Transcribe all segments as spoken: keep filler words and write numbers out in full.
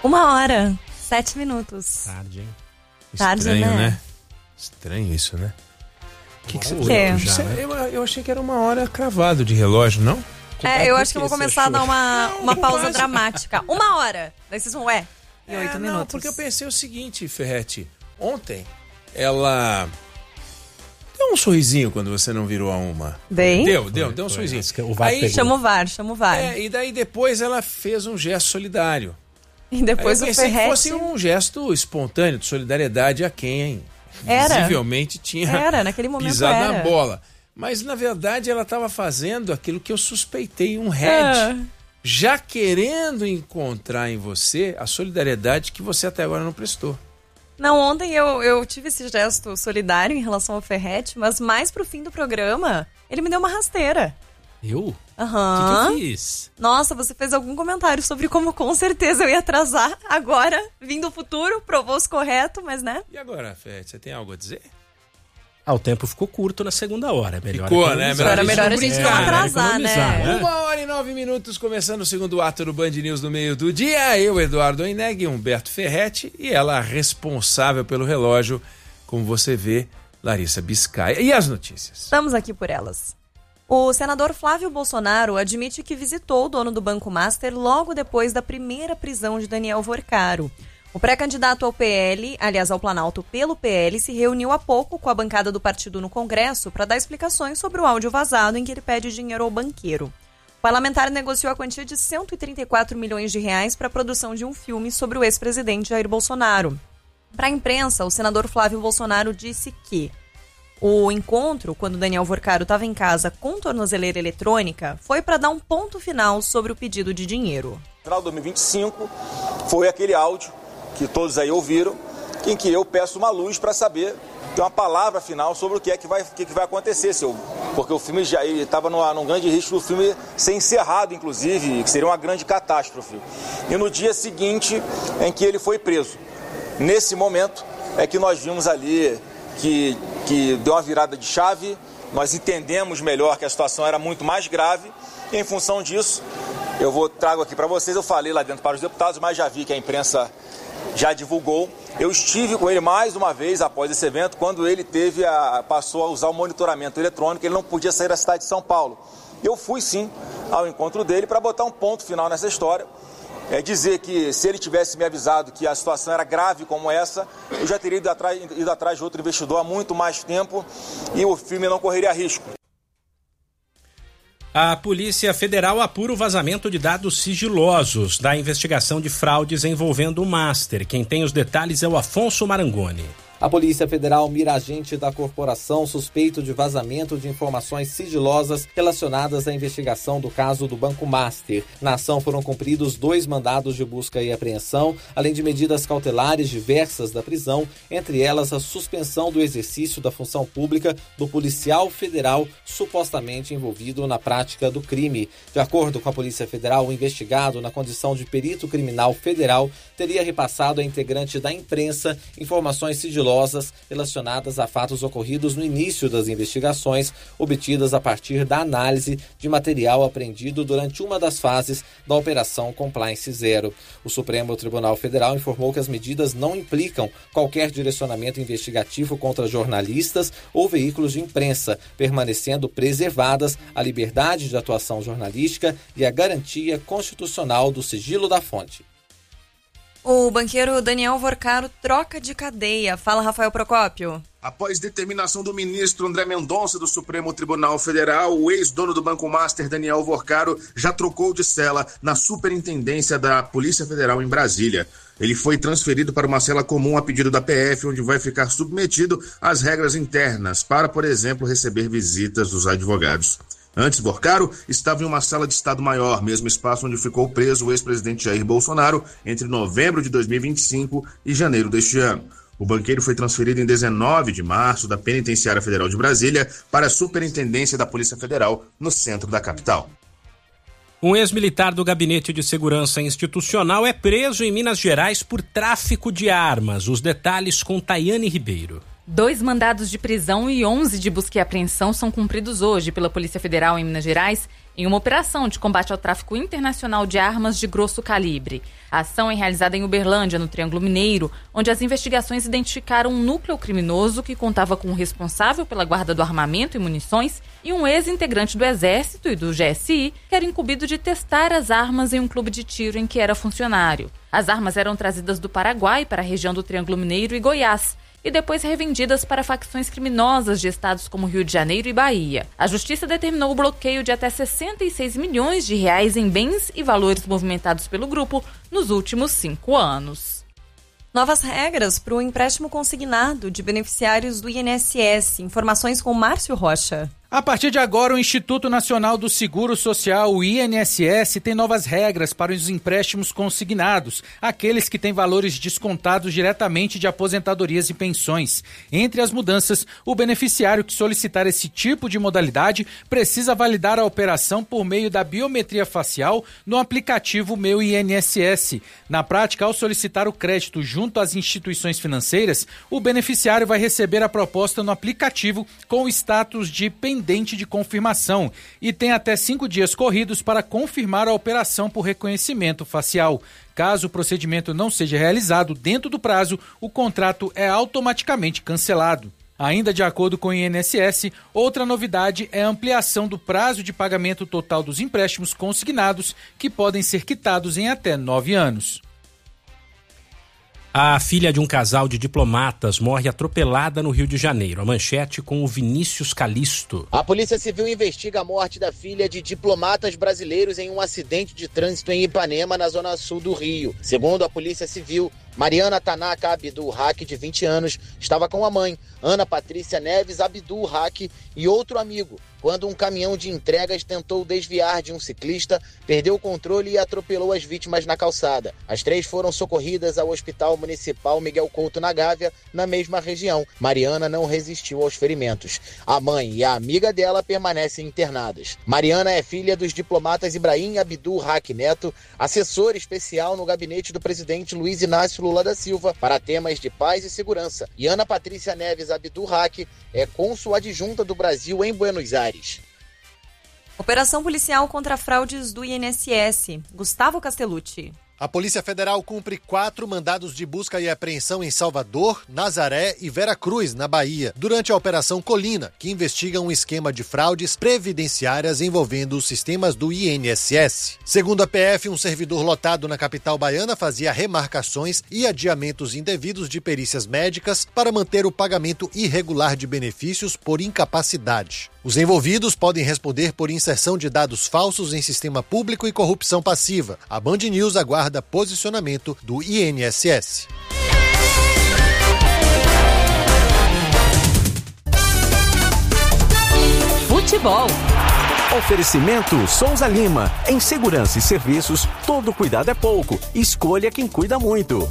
Uma hora, sete minutos. Tarde, hein? Tarde, Estranho, né? né? Estranho isso, né? Que que você quer? Já, né? eu, eu achei que era uma hora cravado de relógio, não? É, eu acho que eu vou Por que começar você a dar uma, achou? uma Não, pausa quase. dramática. Uma hora. Daí vocês vão, ué, e oito É, minutos. Não, porque eu pensei o seguinte, Ferretti. Ontem, ela... Deu um sorrisinho quando você não virou a uma. Dei? Deu, deu, Foi, deu um foi. sorrisinho. Acho que o V A R Aí, pegou. Chama o V A R, chama o V A R. é, e daí depois ela fez um gesto solidário. E depois Aí eu o pensei Ferretti... que fosse um gesto espontâneo de solidariedade a quem Era. visivelmente tinha Era, naquele momento pisado era. na bola. Mas, na verdade, ela estava fazendo aquilo que eu suspeitei, um head. É. Já querendo encontrar em você a solidariedade que você até agora não prestou. Não, ontem eu, eu tive esse gesto solidário em relação ao Ferretti, mas mais pro fim do programa, ele me deu uma rasteira. Eu? Aham. O que, que eu fiz? Nossa, você fez algum comentário sobre como com certeza eu ia atrasar agora, vindo do futuro, provou-se correto, mas né? E agora, Fred, você tem algo a dizer? Ah, o tempo ficou curto na segunda hora. Melhor Ficou, economizar. né? Melhor Era melhor a gente não É, atrasar, economizar, né? né? Uma hora e nove minutos, começando o segundo ato do Band News no meio do dia. Eu, Eduardo Oineg, Humberto Ferretti e ela responsável pelo relógio, como você vê, Larissa Biscaia. E as notícias? Estamos aqui por elas. O senador Flávio Bolsonaro admite que visitou o dono do Banco Master logo depois da primeira prisão de Daniel Vorcaro. O pré-candidato ao P L, aliás ao Planalto pelo P L, se reuniu há pouco com a bancada do partido no Congresso para dar explicações sobre o áudio vazado em que ele pede dinheiro ao banqueiro. O parlamentar negociou a quantia de cento e trinta e quatro milhões de reais para a produção de um filme sobre o ex-presidente Jair Bolsonaro. Para a imprensa, o senador Flávio Bolsonaro disse que o encontro, quando Daniel Vorcaro estava em casa com tornozeleira eletrônica, foi para dar um ponto final sobre o pedido de dinheiro. No final de dois mil e vinte e cinco, foi aquele áudio que todos aí ouviram, em que eu peço uma luz para saber, ter uma palavra final sobre o que é que vai, o que, que vai acontecer, seu, porque o filme já estava num grande risco do filme ser encerrado, inclusive, que seria uma grande catástrofe. E no dia seguinte em que ele foi preso. Nesse momento é que nós vimos ali que, que deu uma virada de chave, nós entendemos melhor que a situação era muito mais grave, e em função disso, eu vou trago aqui para vocês, eu falei lá dentro para os deputados, mas já vi que a imprensa já divulgou. Eu estive com ele mais uma vez após esse evento, quando ele teve a, passou a usar o monitoramento eletrônico, ele não podia sair da cidade de São Paulo. Eu fui sim ao encontro dele para botar um ponto final nessa história, é dizer que se ele tivesse me avisado que a situação era grave como essa, eu já teria ido atrás, ido atrás de outro investidor há muito mais tempo e o filme não correria risco. A Polícia Federal apura o vazamento de dados sigilosos da investigação de fraudes envolvendo o Master. Quem tem os detalhes é o Afonso Marangoni. A Polícia Federal mira agente da corporação suspeito de vazamento de informações sigilosas relacionadas à investigação do caso do Banco Master. Na ação foram cumpridos dois mandados de busca e apreensão, além de medidas cautelares diversas da prisão, entre elas a suspensão do exercício da função pública do policial federal supostamente envolvido na prática do crime. De acordo com a Polícia Federal, o investigado, na condição de perito criminal federal, teria repassado a integrante da imprensa informações sigilosas relacionadas a fatos ocorridos no início das investigações, obtidas a partir da análise de material apreendido durante uma das fases da Operação Compliance Zero. O Supremo Tribunal Federal informou que as medidas não implicam qualquer direcionamento investigativo contra jornalistas ou veículos de imprensa, permanecendo preservadas a liberdade de atuação jornalística e a garantia constitucional do sigilo da fonte. O banqueiro Daniel Vorcaro troca de cadeia. Fala, Rafael Procópio. Após determinação do ministro André Mendonça do Supremo Tribunal Federal, o ex-dono do Banco Master, Daniel Vorcaro, já trocou de cela na Superintendência da Polícia Federal em Brasília. Ele foi transferido para uma cela comum a pedido da P F, onde vai ficar submetido às regras internas para, por exemplo, receber visitas dos advogados. Antes, Vorcaro estava em uma sala de Estado-Maior, mesmo espaço onde ficou preso o ex-presidente Jair Bolsonaro entre novembro de dois mil e vinte e cinco e janeiro deste ano. O banqueiro foi transferido em dezenove de março da Penitenciária Federal de Brasília para a Superintendência da Polícia Federal, no centro da capital. Um ex-militar do Gabinete de Segurança Institucional é preso em Minas Gerais por tráfico de armas. Os detalhes com Tayane Ribeiro. Dois mandados de prisão e onze de busca e apreensão são cumpridos hoje pela Polícia Federal em Minas Gerais em uma operação de combate ao tráfico internacional de armas de grosso calibre. A ação é realizada em Uberlândia, no Triângulo Mineiro, onde as investigações identificaram um núcleo criminoso que contava com um responsável pela guarda do armamento e munições e um ex-integrante do Exército e do G S I, que era incumbido de testar as armas em um clube de tiro em que era funcionário. As armas eram trazidas do Paraguai para a região do Triângulo Mineiro e Goiás, e depois revendidas para facções criminosas de estados como Rio de Janeiro e Bahia. A Justiça determinou o bloqueio de até sessenta e seis milhões de reais em bens e valores movimentados pelo grupo nos últimos cinco anos. Novas regras para o empréstimo consignado de beneficiários do I N S S. Informações com Márcio Rocha. A partir de agora, o Instituto Nacional do Seguro Social, o I N S S, tem novas regras para os empréstimos consignados, aqueles que têm valores descontados diretamente de aposentadorias e pensões. Entre as mudanças, o beneficiário que solicitar esse tipo de modalidade precisa validar a operação por meio da biometria facial no aplicativo Meu I N S S. Na prática, ao solicitar o crédito junto às instituições financeiras, o beneficiário vai receber a proposta no aplicativo com o status de pendente de confirmação e tem até cinco dias corridos para confirmar a operação por reconhecimento facial. Caso o procedimento não seja realizado dentro do prazo, o contrato é automaticamente cancelado. Ainda de acordo com o I N S S, outra novidade é a ampliação do prazo de pagamento total dos empréstimos consignados, que podem ser quitados em até nove anos. A filha de um casal de diplomatas morre atropelada no Rio de Janeiro. A manchete com o Vinícius Calisto. A Polícia Civil investiga a morte da filha de diplomatas brasileiros em um acidente de trânsito em Ipanema, na zona sul do Rio. Segundo a Polícia Civil, Mariana Tanaka Abdul Haq, de vinte anos, estava com a mãe, Ana Patrícia Neves Abdul Haq, e outro amigo, quando um caminhão de entregas tentou desviar de um ciclista, perdeu o controle e atropelou as vítimas na calçada. As três foram socorridas ao Hospital Municipal Miguel Couto na Gávea, na mesma região. Mariana não resistiu aos ferimentos. A mãe e a amiga dela permanecem internadas. Mariana é filha dos diplomatas Ibrahim Abdul Haq Neto, assessor especial no gabinete do presidente Luiz Inácio Lula da Silva para temas de paz e segurança. E Ana Patrícia Neves Abdul Haq é cônsul adjunta do Brasil em Buenos Aires. Operação policial contra fraudes do I N S S. Gustavo Castellucci. A Polícia Federal cumpre quatro mandados de busca e apreensão em Salvador, Nazaré e Veracruz, na Bahia, durante a Operação Colina, que investiga um esquema de fraudes previdenciárias envolvendo os sistemas do I N S S. Segundo a P F, um servidor lotado na capital baiana fazia remarcações e adiamentos indevidos de perícias médicas para manter o pagamento irregular de benefícios por incapacidade. Os envolvidos podem responder por inserção de dados falsos em sistema público e corrupção passiva. A Band News aguarda posicionamento do I N S S. Futebol. Oferecimento Souza Lima. Em segurança e serviços, todo cuidado é pouco. Escolha quem cuida muito.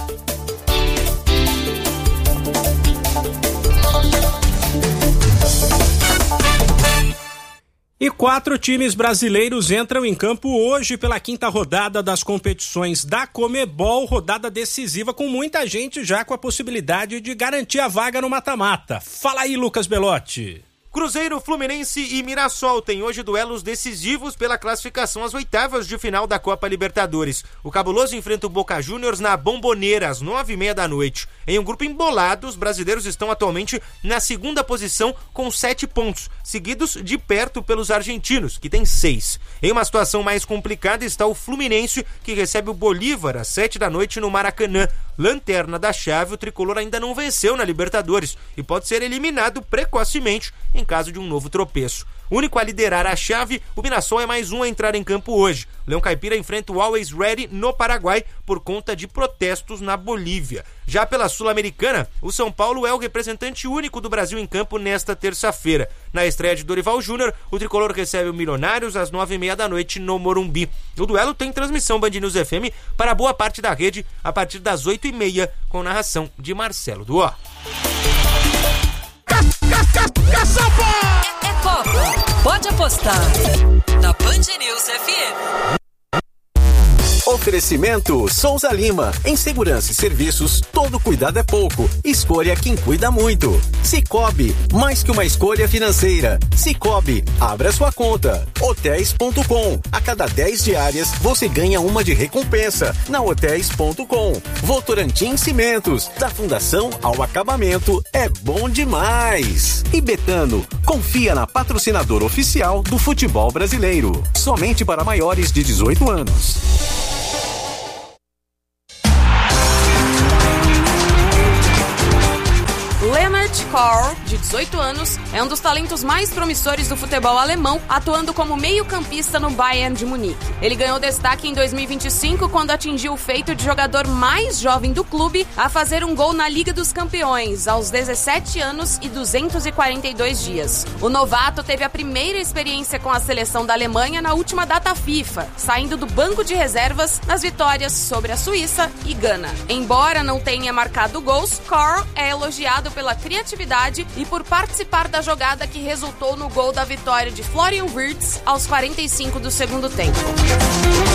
E quatro times brasileiros entram em campo hoje pela quinta rodada das competições da Conmebol, rodada decisiva com muita gente já com a possibilidade de garantir a vaga no mata-mata. Fala aí, Lucas Belotti. Cruzeiro, Fluminense e Mirassol têm hoje duelos decisivos pela classificação às oitavas de final da Copa Libertadores. O Cabuloso enfrenta o Boca Juniors na Bombonera, às nove e meia da noite. Em um grupo embolado, os brasileiros estão atualmente na segunda posição com sete pontos, seguidos de perto pelos argentinos, que têm seis. Em uma situação mais complicada está o Fluminense, que recebe o Bolívar às sete da noite no Maracanã. Lanterna da chave, o tricolor ainda não venceu na Libertadores e pode ser eliminado precocemente em caso de um novo tropeço. Único a liderar a chave, o Mirassol é mais um a entrar em campo hoje. Leão Caipira enfrenta o Always Ready no Paraguai por conta de protestos na Bolívia. Já pela Sul-Americana, o São Paulo é o representante único do Brasil em campo nesta terça-feira. Na estreia de Dorival Júnior, o tricolor recebe o Milionários às nove e meia da noite no Morumbi. O duelo tem transmissão Band News F M para boa parte da rede a partir das oito e meia, com narração de Marcelo Duó. É, é Copa. Pode apostar na Band News F M. Oferecimento Souza Lima. Em segurança e serviços, todo cuidado é pouco. Escolha quem cuida muito. Cicobi, mais que uma escolha financeira. Cicobi, abra sua conta. Hotéis ponto com. A cada dez diárias, você ganha uma de recompensa. Na Hotéis ponto com. Votorantim Cimentos. Da fundação ao acabamento, é bom demais. E Betano, confia na patrocinadora oficial do futebol brasileiro. Somente para maiores de dezoito anos. Leonard Kohr, de dezoito anos, é um dos talentos mais promissores do futebol alemão, atuando como meio-campista no Bayern de Munique. Ele ganhou destaque em dois mil e vinte e cinco quando atingiu o feito de jogador mais jovem do clube a fazer um gol na Liga dos Campeões, aos dezessete anos e duzentos e quarenta e dois dias. O novato teve a primeira experiência com a seleção da Alemanha na última data FIFA, saindo do banco de reservas nas vitórias sobre a Suíça e Gana. Embora não tenha marcado gols, Kohr é elogiado pela criatividade e por participar da jogada que resultou no gol da vitória de Florian Wirtz aos quarenta e cinco do segundo tempo.